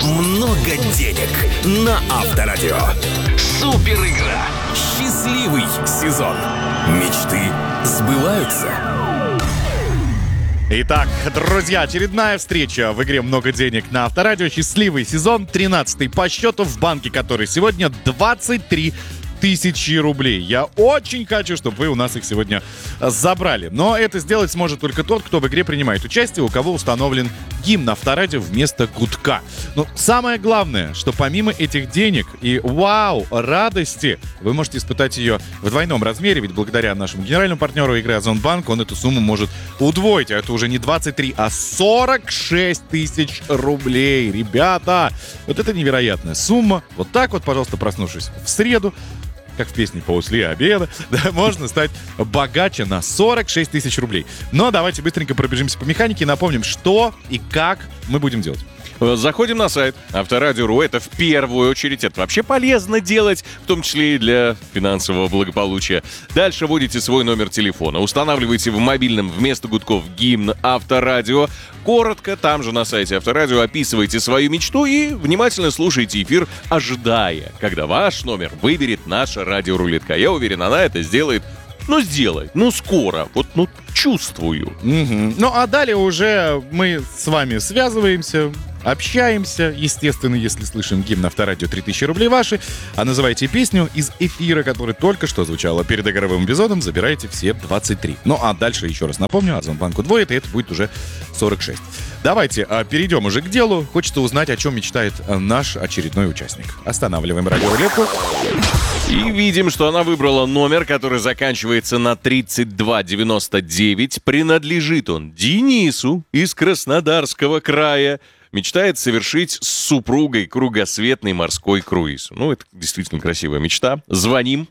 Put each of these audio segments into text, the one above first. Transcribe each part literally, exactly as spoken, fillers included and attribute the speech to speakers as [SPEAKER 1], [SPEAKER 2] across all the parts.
[SPEAKER 1] Много денег на Авторадио. Супер игра. Счастливый сезон. Мечты сбываются.
[SPEAKER 2] Итак, друзья, очередная встреча в игре «Много денег» на Авторадио. Счастливый сезон, тринадцатый по счету, в банке который сегодня двадцать три тысячи рублей. Я очень хочу, чтобы вы у нас их сегодня забрали. Но это сделать сможет только тот, кто в игре принимает участие, у кого установлен гимн Авторадио вместо гудка. Но самое главное, что помимо этих денег и вау, радости, вы можете испытать ее в двойном размере, ведь благодаря нашему генеральному партнеру игры Озонбанк он эту сумму может удвоить. А это уже не двадцать три, а сорок шесть тысяч рублей. Ребята, вот это невероятная сумма. Вот так вот, пожалуйста, проснувшись в среду, как в песне «После обеда», да, можно стать богаче на сорок шесть тысяч рублей. Но давайте быстренько пробежимся по механике и напомним, что и как мы будем делать.
[SPEAKER 3] Заходим на сайт Авторадио точка ру. Это в первую очередь. Это вообще полезно делать, в том числе и для финансового благополучия. Дальше вводите свой номер телефона. Устанавливаете в мобильном вместо гудков гимн Авторадио. Коротко, там же на сайте Авторадио, описывайте свою мечту и внимательно слушайте эфир, ожидая, когда ваш номер выберет наша радиорулетка. Я уверен, она это сделает. Ну, сделает. Ну, скоро. Вот, ну, чувствую.
[SPEAKER 2] Угу. Ну, а далее уже мы с вами связываемся, общаемся. Естественно, если слышим гимн Авторадио, три тысячи рублей ваши. А называйте песню из эфира, который только что звучала перед игровым эпизодом, забираете все двадцать три. Ну, а дальше, еще раз напомню, Озонбанк удвоит, и это будет уже сорок шесть. Давайте а, перейдем уже к делу. Хочется узнать, о чем мечтает а, наш очередной участник. Останавливаем радиорулетку.
[SPEAKER 3] И видим, что она выбрала номер, который заканчивается на тридцать два девяносто девять. Принадлежит он Денису из Краснодарского края. Мечтает совершить с супругой кругосветный морской круиз. Ну, это действительно красивая мечта. Звоним.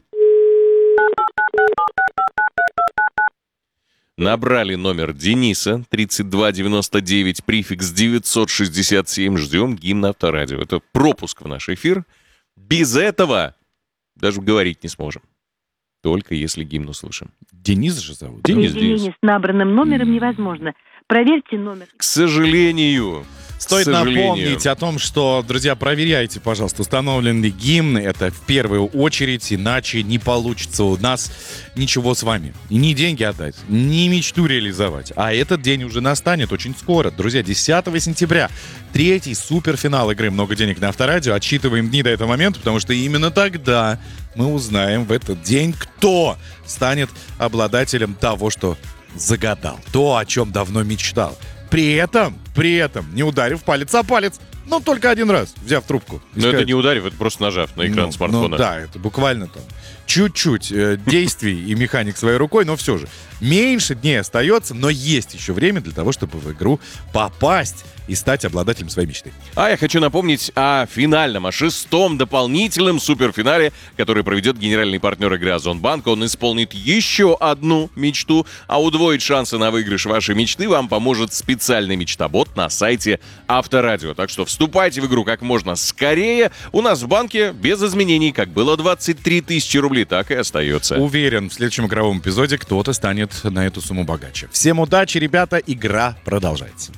[SPEAKER 3] Набрали номер Дениса, тридцать два девяносто девять, префикс девятьсот шестьдесят семь. Ждем гимн Авторадио. Это пропуск в наш эфир. Без этого даже говорить не сможем. Только если гимн услышим.
[SPEAKER 2] Денис же зовут?
[SPEAKER 3] Денис,
[SPEAKER 4] Соединение
[SPEAKER 3] Денис.
[SPEAKER 4] с набранным номером невозможно. Проверьте номер.
[SPEAKER 3] К сожалению.
[SPEAKER 2] Стоит
[SPEAKER 3] К сожалению.
[SPEAKER 2] напомнить о том, что, друзья, проверяйте, пожалуйста, установлен ли гимн. Это в первую очередь, иначе не получится у нас ничего с вами. И ни деньги отдать, ни мечту реализовать. А этот день уже настанет очень скоро. Друзья, десятого сентября. Третий суперфинал игры «Много денег» на Авторадио. Отсчитываем дни до этого момента, потому что именно тогда мы узнаем в этот день, кто станет обладателем того, что загадал. То, о чем давно мечтал. При этом, при этом, не ударив палец о палец, но только один раз, взяв трубку.
[SPEAKER 3] Но это не ударив, это просто нажав на экран
[SPEAKER 2] ну,
[SPEAKER 3] смартфона.
[SPEAKER 2] Ну да, это буквально там чуть-чуть э, действий и механик своей рукой, но все же. Меньше дней остается, но есть еще время для того, чтобы в игру попасть и стать обладателем своей мечты.
[SPEAKER 3] А я хочу напомнить о финальном, о шестом дополнительном суперфинале, который проведет генеральный партнер игры Озонбанк. Он исполнит еще одну мечту, а удвоить шансы на выигрыш вашей мечты вам поможет специальный мечтобот на сайте Авторадио. Так что вступайте в игру как можно скорее. У нас в банке без изменений, как было двадцать три тысячи рублей, так и остается.
[SPEAKER 2] Уверен, в следующем игровом эпизоде кто-то станет на эту сумму богаче. Всем удачи, ребята, игра продолжается.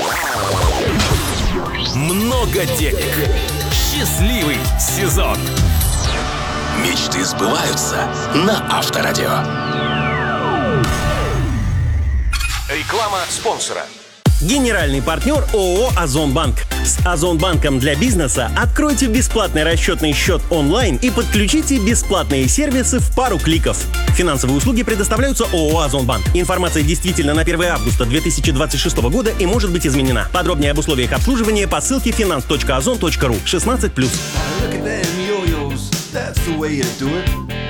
[SPEAKER 1] Много денег. Счастливый сезон. Мечты сбываются на Авторадио. Реклама спонсора.
[SPEAKER 5] Генеральный партнер ООО «Озонбанк». С Озонбанком для бизнеса откройте бесплатный расчетный счет онлайн и подключите бесплатные сервисы в пару кликов. Финансовые услуги предоставляются ООО «Озонбанк». Информация действительно на первое августа две тысячи двадцать шестого года и может быть изменена. Подробнее об условиях обслуживания по ссылке финанс точка озон точка ру. шестнадцать плюс.